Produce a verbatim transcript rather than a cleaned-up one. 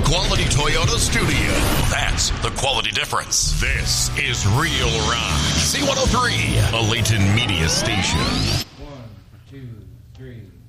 quality Toyota studio. That's the quality difference. This is Real Rock. C one oh three, a Layton Media station. One, two, three.